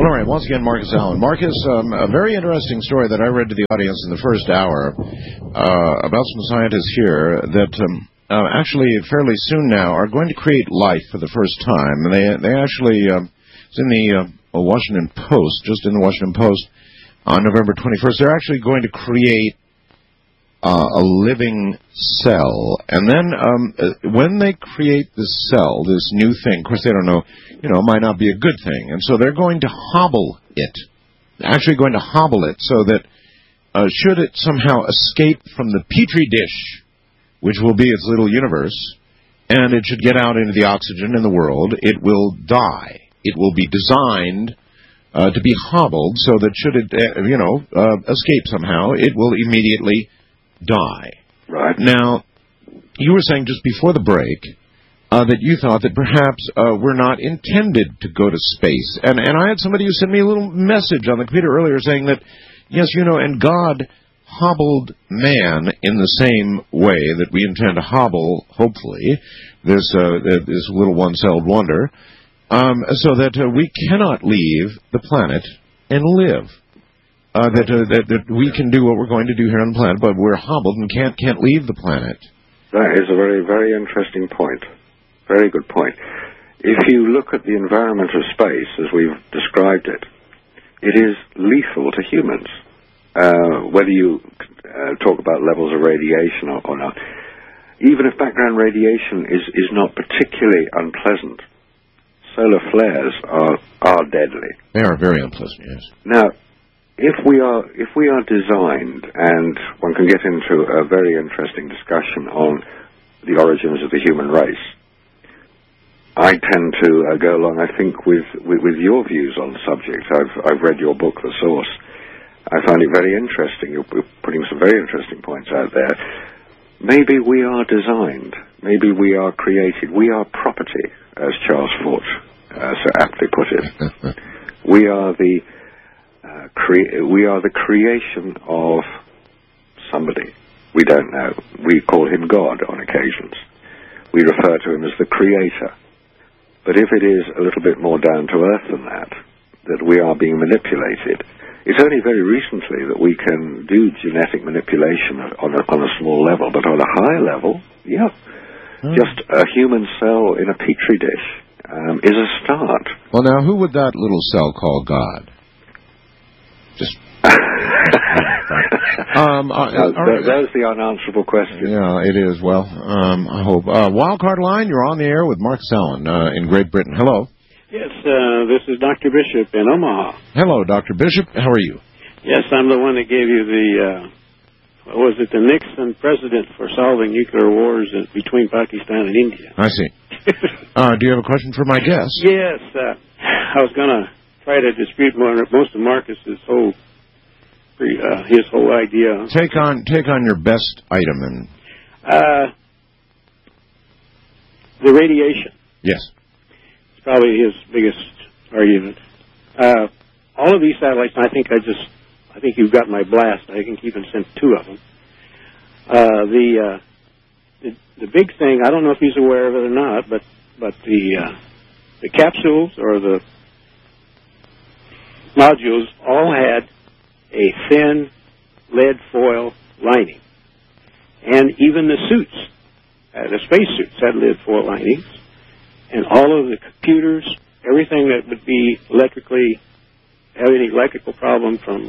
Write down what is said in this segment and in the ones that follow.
All right, once again, Marcus Allen. Marcus, a very interesting story that I read to the audience in the first hour about some scientists here that actually fairly soon now are going to create life for the first time. And they actually, it's in the Washington Post, just in the Washington Post, on November 21st, they're actually going to create a living cell. And then when they create this cell, this new thing, of course they don't know, it might not be a good thing. And so they're going to hobble it, actually going to hobble it so that should it somehow escape from the petri dish, which will be its little universe, and it should get out into the oxygen in the world, it will die. It will be designed to be hobbled so that should it, escape somehow, it will immediately die. Right. Now, you were saying just before the break that you thought that perhaps we're not intended to go to space. And I had somebody who sent me a little message on the computer earlier saying that, yes, and God hobbled man in the same way that we intend to hobble, hopefully, this little one-celled wonder, so that we cannot leave the planet and live. That we can do what we're going to do here on the planet, but we're hobbled and can't leave the planet. That is a very, very interesting point. Very good point. If you look at the environment of space, as we've described it, it is lethal to humans. Whether you talk about levels of radiation or not, even if background radiation is not particularly unpleasant, solar flares are deadly. They are very unpleasant, yes. Now, if we are designed, and one can get into a very interesting discussion on the origins of the human race, I tend to go along, I think, with your views on the subject. I've read your book, The Source. I find it very interesting. You're putting some very interesting points out there. Maybe we are designed. Maybe we are created. We are property, as Charles Fort so aptly put it. We are the creation of somebody. We don't know. We call him God on occasions. We refer to him as the creator. But if it is a little bit more down to earth than that we are being manipulated, it's only very recently that we can do genetic manipulation on a small level, but on a higher level, just a human cell in a petri dish is a start. Well, now, who would that little cell call God? Just... There's the unanswerable question. Yeah, it is. Well, I hope. Wildcard Line, you're on the air with Marcus Allen in Great Britain. Hello. Yes, this is Dr. Bishop in Omaha. Hello, Dr. Bishop. How are you? Yes, I'm the one that gave you the Nixon president for solving nuclear wars between Pakistan and India. I see. Do you have a question for my guest? Yes. I was going to try to dispute most of Marcus's whole idea. Take on your best item and the radiation. Yes. It's probably his biggest argument. All of these satellites, I think you've got my blast. I can keep and send 2 of them. The big thing, I don't know if he's aware of it or not, but the capsules or the modules all had a thin lead foil lining. And even the suits, the spacesuits had lead foil linings. And all of the computers, everything that would be have any electrical problem from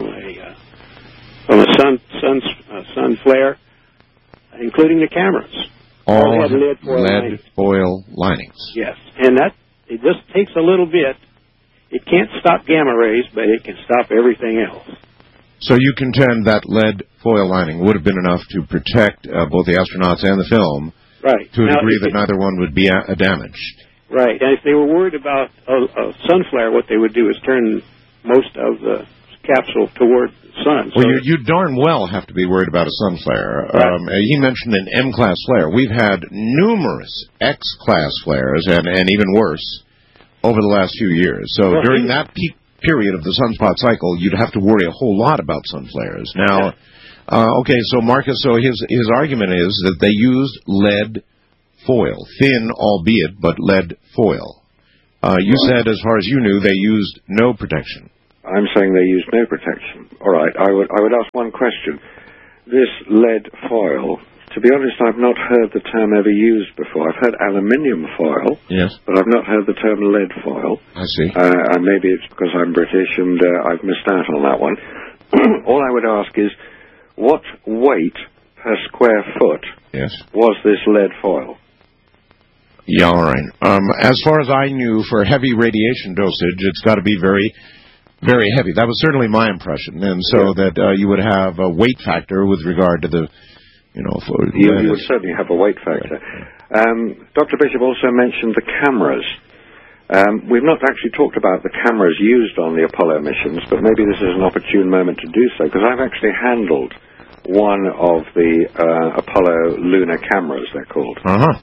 a sun flare, including the cameras, all had lead foil linings. Yes, and it just takes a little bit. It can't stop gamma rays, but it can stop everything else. So you contend that lead foil lining would have been enough to protect both the astronauts and the film, right? To a degree that neither one would be damaged. Right, and if they were worried about a sun flare, what they would do is turn most of the capsule toward the sun. Well, you darn well have to be worried about a sun flare. Right. He mentioned an M-class flare. We've had numerous X-class flares, and even worse, over the last few years. So during that peak period of the sunspot cycle, you'd have to worry a whole lot about sun flares. Now, so Marcus, his argument is that they used lead foil, thin albeit, but lead foil. You said, as far as you knew, they used no protection. I'm saying they used no protection. All right, I would ask one question. This lead foil, to be honest, I've not heard the term ever used before. I've heard aluminium foil, yes, but I've not heard the term lead foil. I see. Maybe it's because I'm British and I've missed out on that one. All I would ask is, what weight per square foot was this lead foil? Yeah, all right. As far as I knew, for heavy radiation dosage, it's got to be very, very heavy. That was certainly my impression, and so that you would have a weight factor with regard to the, you would certainly have a weight factor. Dr. Bishop also mentioned the cameras. We've not actually talked about the cameras used on the Apollo missions, but maybe this is an opportune moment to do so, because I've actually handled one of the Apollo lunar cameras, they're called.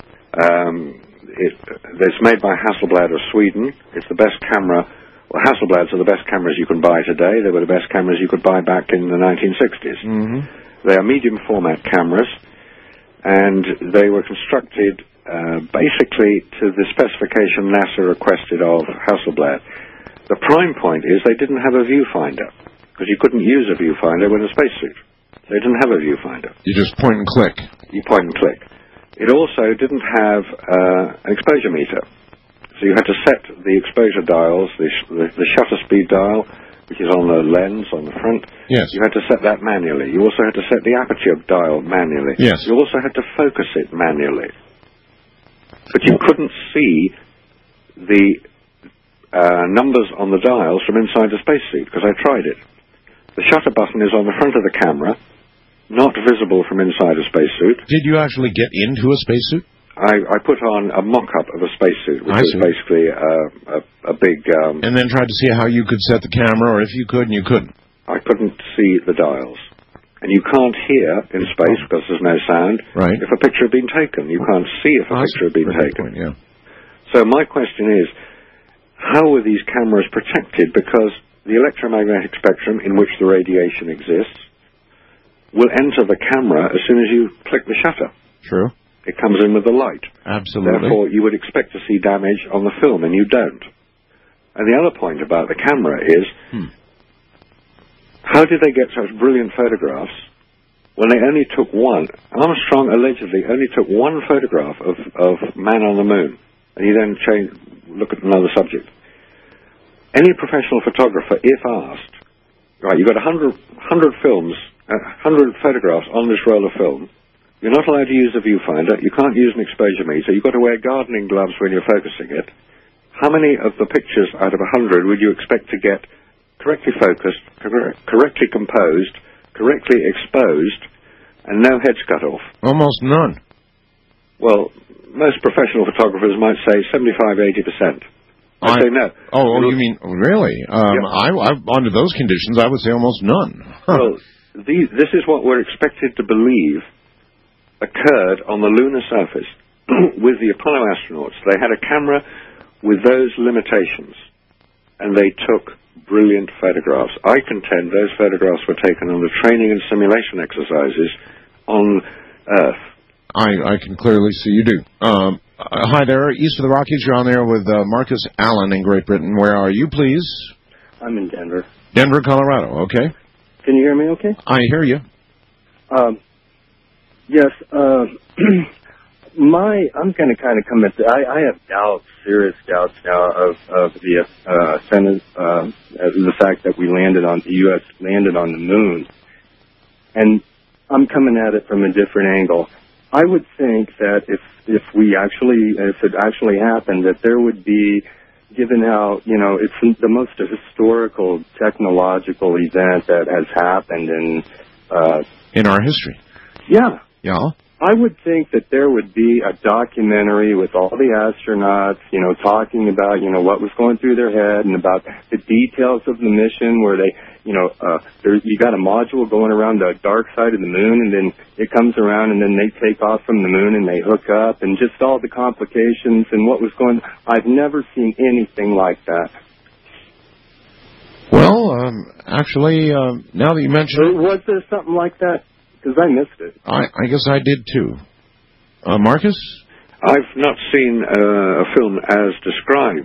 It's made by Hasselblad of Sweden. It's the best camera. Well, Hasselblads are the best cameras you can buy today. They were the best cameras you could buy back in the 1960s. They are medium format cameras, and they were constructed basically to the specification NASA requested of Hasselblad. The prime point is they didn't have a viewfinder, because you couldn't use a viewfinder with a spacesuit. They didn't have a viewfinder. You just point and click. You point and click. It also didn't have an exposure meter. So you had to set the exposure dials, the shutter speed dial, which is on the lens on the front. Yes. You had to set that manually. You also had to set the aperture dial manually. Yes. You also had to focus it manually. But you couldn't see the numbers on the dials from inside the spacesuit, because I tried it. The shutter button is on the front of the camera, not visible from inside a spacesuit. Did you actually get into a spacesuit? I put on a mock-up of a spacesuit, which was basically a big... and then tried to see how you could set the camera, or if you could and you couldn't. I couldn't see the dials. And you can't hear in space, because there's no sound, if a picture had been taken. You can't see if a picture had been taken. Point, So my question is, how were these cameras protected? Because the electromagnetic spectrum in which the radiation exists will enter the camera as soon as you click the shutter. True. It comes in with the light. Absolutely. Therefore, you would expect to see damage on the film, and you don't. And the other point about the camera is, how did they get such brilliant photographs when they only took one? Armstrong allegedly only took one photograph of man on the moon, and he then look at another subject. Any professional photographer, if asked, right, you've got 100 films, 100 photographs on this roll of film. You're not allowed to use a viewfinder. You can't use an exposure meter. You've got to wear gardening gloves when you're focusing it. How many of the pictures out of 100 would you expect to get correctly focused, correctly composed, correctly exposed, and no heads cut off? Almost none. Well, most professional photographers might say 75-80%. I say no. Oh, you mean, really? Under those conditions, I would say almost none. Well, this is what we're expected to believe occurred on the lunar surface with the Apollo astronauts. They had a camera with those limitations, and they took brilliant photographs. I contend those photographs were taken on the training and simulation exercises on Earth. I can clearly see you do. Hi there, east of the Rockies. You're on there with Marcus Allen in Great Britain. Where are you, please? I'm in Denver. Denver, Colorado. Okay. Can you hear me okay? I hear you. Yes. I'm going to kind of come at I have doubts, serious doubts now of the fact that the U.S. landed on the moon. And I'm coming at it from a different angle. I would think that if it actually happened, that there would be given out, it's the most historical technological event that has happened in our history. Yeah. Yeah. I would think that there would be a documentary with all the astronauts, talking about, what was going through their head and about the details of the mission where they, you got a module going around the dark side of the moon, and then it comes around and then they take off from the moon and they hook up, and just all the complications and what was going on. I've never seen anything like that. Well, actually, now that you mention it... Was there something like that? Because I missed it. I guess I did, too. Marcus? I've not seen a film as described.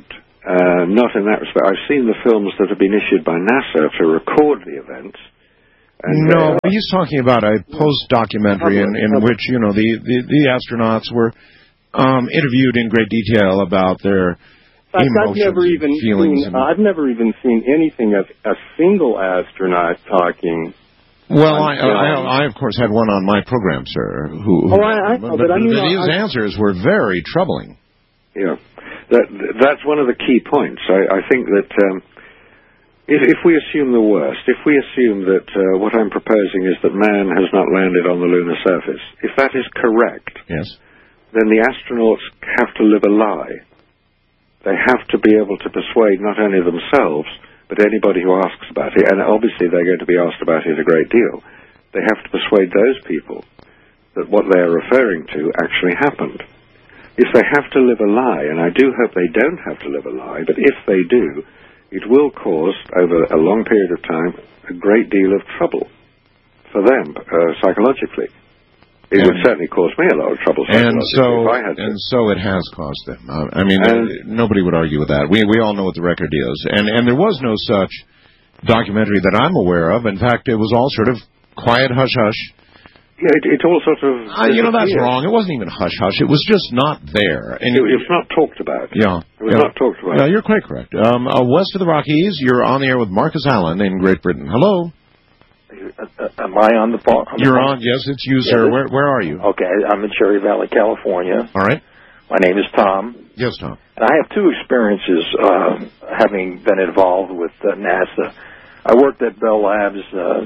Not in that respect. I've seen the films that have been issued by NASA to record the events. And, no, he's talking about a post-documentary in which, you know, the astronauts were interviewed in great detail about their emotions, feelings. I've never even seen anything of a single astronaut talking. Well, I of course had one on my program, sir. His answers were very troubling. Yeah, that's one of the key points. I think that if we assume the worst, if we assume that what I'm proposing is that man has not landed on the lunar surface, if that is correct, yes, then the astronauts have to live a lie. They have to be able to persuade not only themselves, but anybody who asks about it, and obviously they're going to be asked about it a great deal. They have to persuade those people that what they're referring to actually happened. If they have to live a lie, and I do hope they don't have to live a lie, but if they do, it will cause, over a long period of time, a great deal of trouble for them, psychologically. It would certainly cause me a lot of trouble psychologically if I had to. And so it has caused them. I mean, nobody would argue with that. We all know what the record is. And there was no such documentary that I'm aware of. In fact, it was all sort of quiet hush-hush. Yeah, it all sort of... that's wrong. It wasn't even hush-hush. It was just not there. And it was not talked about. Yeah. It was not talked about. Yeah, you're quite correct. West of the Rockies, you're on the air with Marcus Allen in Great Britain. Hello. Am I on the phone? You're on. Yes, it's you, sir. Where are you? Okay, I'm in Cherry Valley, California. All right. My name is Tom. Yes, Tom. And I have two experiences having been involved with NASA. I worked at Bell Labs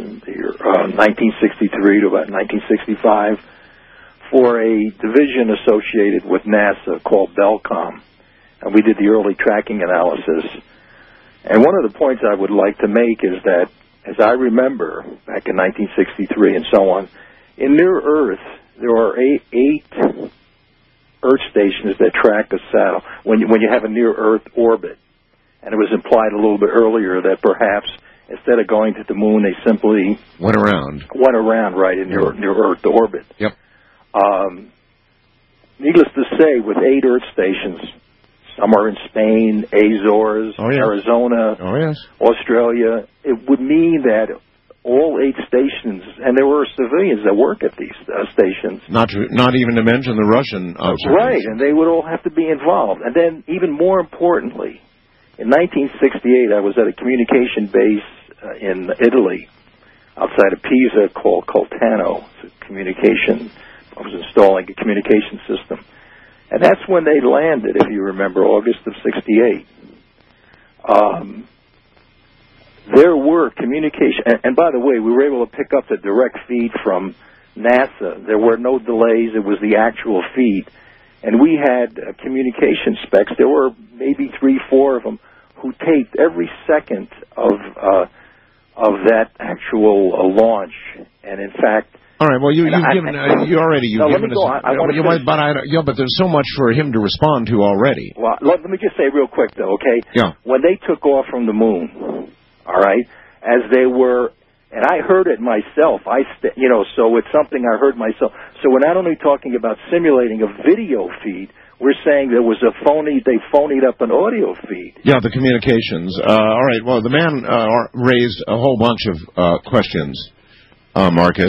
1963 to about 1965 for a division associated with NASA called Bellcom, and we did the early tracking analysis. And one of the points I would like to make is that, as I remember, back in 1963 and so on, in near Earth, there are eight Earth stations that track a satellite when you have a near Earth orbit. And it was implied a little bit earlier that perhaps instead of going to the moon, they simply went around right in near Earth orbit. Yep. Needless to say, with 8 Earth stations, some are in Spain, Azores, Arizona, Australia. It would mean that all 8 stations, and there were civilians that work at these stations. Not even to mention the Russian observers. Right, and they would all have to be involved. And then, even more importantly, in 1968, I was at a communication base in Italy, outside of Pisa, called Coltano. It's a communication. I was installing a communication system. And that's when they landed, if you remember, August of 68. There were communication, and by the way, we were able to pick up the direct feed from NASA. There were no delays. It was the actual feed. And we had communication specs. There were maybe 3-4 of them who taped every second of that actual launch. And in fact, all right. Well, you've given us. But there's so much for him to respond to already. Well, let me just say real quick, though. Okay. Yeah. When they took off from the moon, all right, as they were, and I heard it myself. So it's something I heard myself. So we're not only talking about simulating a video feed. We're saying there was they phonied up an audio feed. Yeah, the communications. All right. Well, the man raised a whole bunch of questions. Marcus.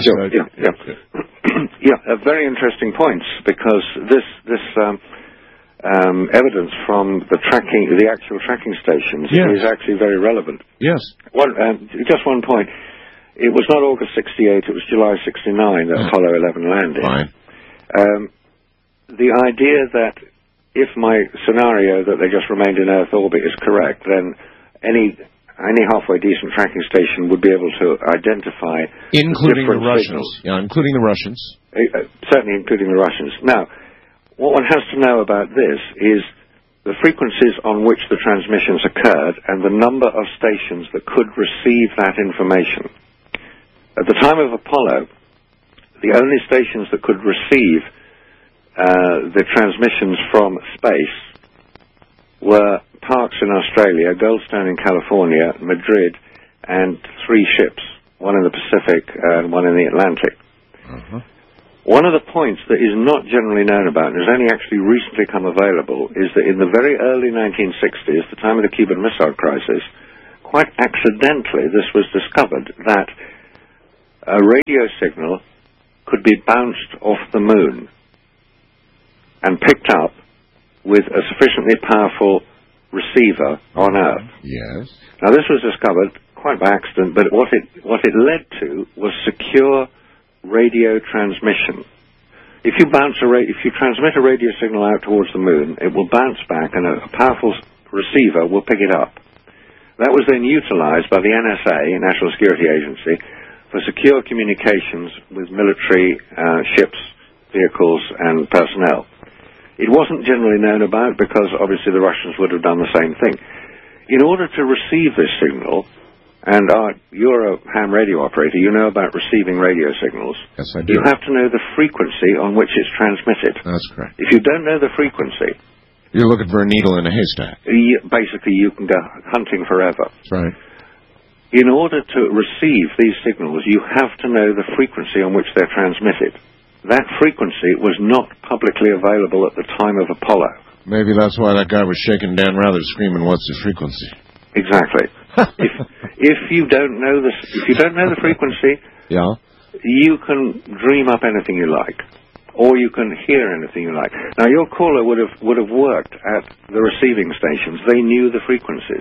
Very interesting points, because this evidence from the actual tracking stations is actually very relevant. Yes. Just one point. It was not August 68, it was July 69 that Apollo 11 landed. Fine. The idea that if my scenario that they just remained in Earth orbit is correct, then any halfway decent tracking station would be able to identify including the Russians. Signals. Yeah, including the Russians. Certainly including the Russians. Now, what one has to know about this is the frequencies on which the transmissions occurred and the number of stations that could receive that information. At the time of Apollo, the only stations that could receive the transmissions from space were Parkes in Australia, Goldstone in California, Madrid, and 3 ships, one in the Pacific and one in the Atlantic. One of the points that is not generally known about and has only actually recently come available is that in the very early 1960s, the time of the Cuban Missile Crisis, quite accidentally this was discovered that a radio signal could be bounced off the moon and picked up with a sufficiently powerful receiver on Earth. Yes. Now this was discovered quite by accident, but what it led to was secure radio transmission. If you transmit a radio signal out towards the moon, it will bounce back and a powerful receiver will pick it up. That was then utilized by the NSA, National Security Agency, for secure communications with military ships, vehicles, and personnel. It wasn't generally known about because obviously the Russians would have done the same thing. In order to receive this signal, and you're a ham radio operator, you know about receiving radio signals. Yes, I do. You have to know the frequency on which it's transmitted. That's correct. If you don't know the frequency, you're looking for a needle in a haystack. Basically, you can go hunting forever. That's right. In order to receive these signals, you have to know the frequency on which they're transmitted. That frequency was not publicly available at the time of Apollo. Maybe that's why that guy was shaking Dan Rather, screaming, "What's the frequency?" Exactly. if you don't know the frequency, yeah, you can dream up anything you like, or you can hear anything you like. Now, your caller would have worked at the receiving stations. They knew the frequencies.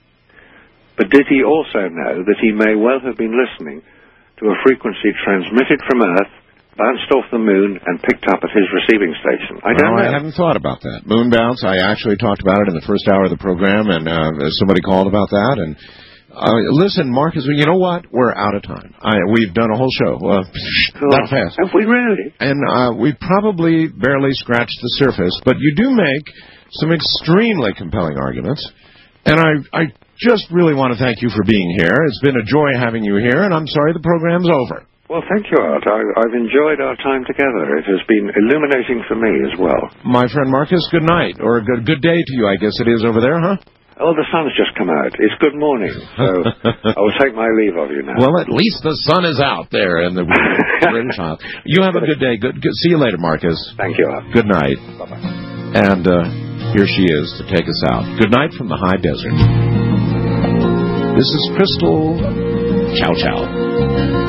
But did he also know that he may well have been listening to a frequency transmitted from Earth, bounced off the moon, and picked up at his receiving station? I don't know. I haven't thought about that. Moon bounce, I actually talked about it in the first hour of the program, and somebody called about that. And listen, Marcus, you know what? We're out of time. We've done a whole show. That fast. Have we really? And we probably barely scratched the surface, but you do make some extremely compelling arguments. And I just really want to thank you for being here. It's been a joy having you here, and I'm sorry the program's over. Well, thank you, Art. I've enjoyed our time together. It has been illuminating for me as well. My friend Marcus, good night, or good day to you, I guess it is over there, huh? Oh, the sun's just come out. It's good morning, so I will take my leave of you now. Well, at least the sun is out there in the British Isles. You have a good day. Good. See you later, Marcus. Thank you, Art. Good night. Bye-bye. And here she is to take us out. Good night from the high desert. This is Crystal. Ciao, ciao.